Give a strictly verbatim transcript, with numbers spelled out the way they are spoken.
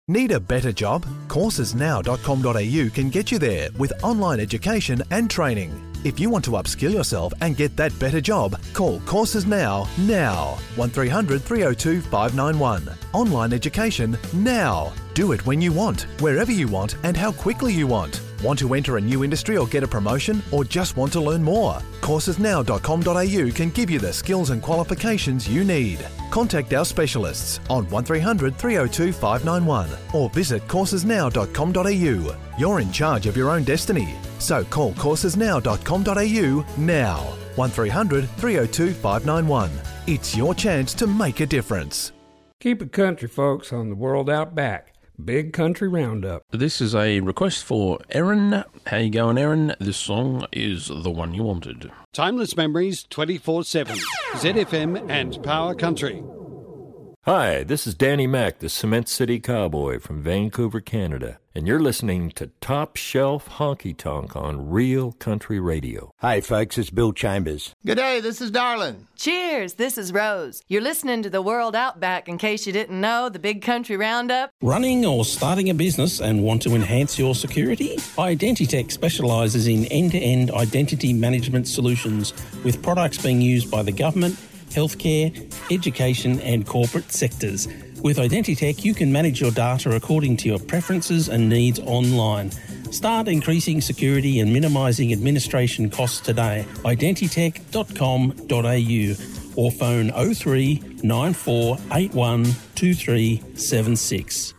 Need a better job? courses now dot com dot a u can get you there with online education and training. If you want to upskill yourself and get that better job, call Courses Now, now. one three hundred three oh two five nine one. Online education now. Do it when you want, wherever you want and how quickly you want. Want to enter a new industry or get a promotion, or just want to learn more? courses now dot com dot a u can give you the skills and qualifications you need. Contact our specialists on one three hundred three oh two five nine one or visit courses now dot com dot a u. You're in charge of your own destiny, so call courses now dot com dot a u now. one three hundred three oh two five nine one. It's your chance to make a difference. Keep it country, folks, on the World Out Back. Big Country Roundup. This is a request for Erin. How you going, Erin? This song is the one you wanted. Timeless Memories twenty-four seven. Z F M and Power Country. Hi, this is Danny Mac, the Cement City Cowboy from Vancouver, Canada, and you're listening to Top Shelf Honky Tonk on Real Country Radio. Hi, folks, it's Bill Chambers. G'day, this is Darlin. Cheers, this is Rose. You're listening to the World Outback, in case you didn't know, the Big Country Roundup. Running or starting a business and want to enhance your security? Identitech specialises in end-to-end identity management solutions with products being used by the government, healthcare, education and corporate sectors. With Identitech, you can manage your data according to your preferences and needs online. Start increasing security and minimising administration costs today. identitech dot com dot a u or phone oh three nine four eight one two three seven six.